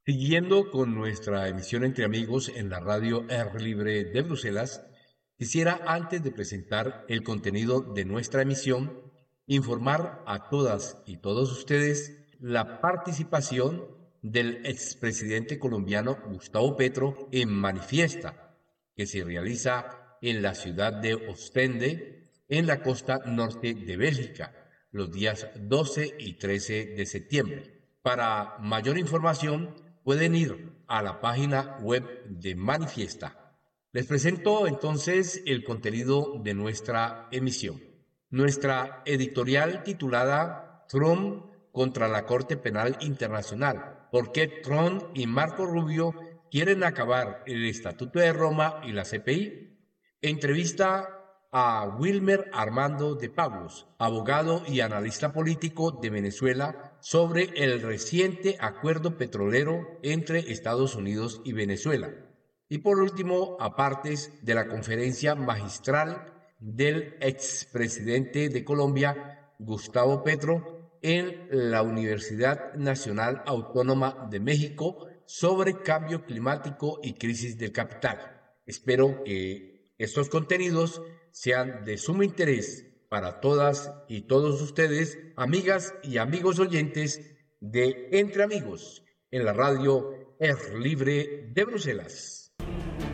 Siguiendo con nuestra emisión entre amigos en la radio Air Libre de Bruselas, quisiera antes de presentar el contenido de nuestra emisión, informar a todas y todos ustedes la participación del expresidente colombiano Gustavo Petro en Manifiesta, que se realiza en la ciudad de Ostende, en la costa norte de Bélgica, los días 12 y 13 de septiembre. Para mayor información, pueden ir a la página web de Manifiesta. Les presento entonces el contenido de nuestra emisión. Nuestra editorial titulada Trump contra la Corte Penal Internacional. ¿Por qué Trump y Marco Rubio quieren acabar el Estatuto de Roma y la CPI? Entrevista a Wilmer Armando de Pablos, abogado y analista político de Venezuela, sobre el reciente acuerdo petrolero entre Estados Unidos y Venezuela. Y por último, a partes de la conferencia magistral del expresidente de Colombia, Gustavo Petro, en la Universidad Nacional Autónoma de México sobre cambio climático y crisis del capital. Espero que estos contenidos sean de sumo interés para todas y todos ustedes, amigas y amigos oyentes de Entre Amigos, en la radio Air Libre de Bruselas.